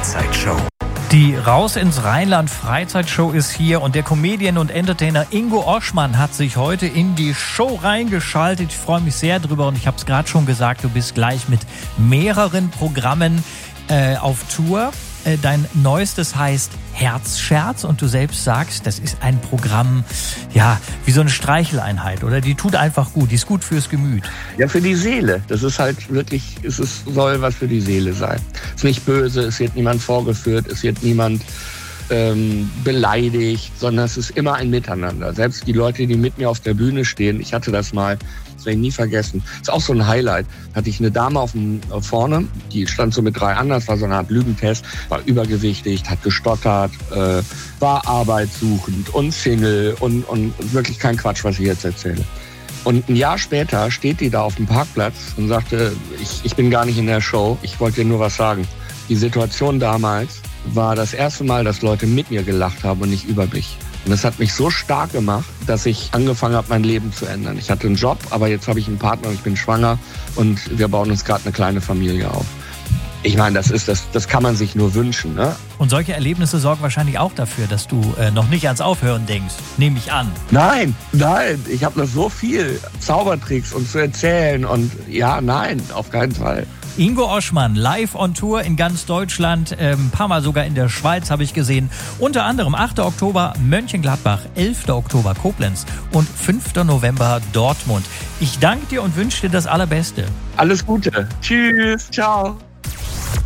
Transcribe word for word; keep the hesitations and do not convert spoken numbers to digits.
Freizeitshow. Die Raus ins Rheinland Freizeitshow ist hier und der Comedian und Entertainer Ingo Oschmann hat sich heute in die Show reingeschaltet. Ich freue mich sehr drüber und ich habe es gerade schon gesagt, du bist gleich mit mehreren Programmen äh, auf Tour. Äh, dein neuestes heißt Herzscherz und du selbst sagst, das ist ein Programm, ja, wie so eine Streicheleinheit, oder? Die tut einfach gut, die ist gut fürs Gemüt. Ja, für die Seele. Das ist halt wirklich, es ist, soll was für die Seele sein. Es ist nicht böse, es wird niemand vorgeführt, es wird niemand ähm, beleidigt, sondern es ist immer ein Miteinander. Selbst die Leute, die mit mir auf der Bühne stehen, ich hatte das mal, das werde ich nie vergessen. Das ist auch so ein Highlight. Hatte ich eine Dame auf dem, auf vorne, die stand so mit drei anderen, das war so eine Art Lügentest, war übergewichtig, hat gestottert, äh, war arbeitssuchend und Single und, und wirklich kein Quatsch, was ich jetzt erzähle. Und ein Jahr später steht die da auf dem Parkplatz und sagte, ich, ich bin gar nicht in der Show, ich wollte dir nur was sagen. Die Situation damals war das erste Mal, dass Leute mit mir gelacht haben und nicht über mich. Und das hat mich so stark gemacht, dass ich angefangen habe, mein Leben zu ändern. Ich hatte einen Job, aber jetzt habe ich einen Partner und ich bin schwanger und wir bauen uns gerade eine kleine Familie auf. Ich meine, das ist das, das kann man sich nur wünschen, ne? Und solche Erlebnisse sorgen wahrscheinlich auch dafür, dass du äh, noch nicht ans Aufhören denkst, nehme ich an. Nein, nein, ich habe noch so viel Zaubertricks und zu erzählen und ja, nein, auf keinen Fall. Ingo Oschmann, live on Tour in ganz Deutschland, ein ähm, paar Mal sogar in der Schweiz habe ich gesehen. Unter anderem achter Oktober Mönchengladbach, elfter Oktober Koblenz und fünfter November Dortmund. Ich danke dir und wünsche dir das Allerbeste. Alles Gute. Tschüss. Ciao.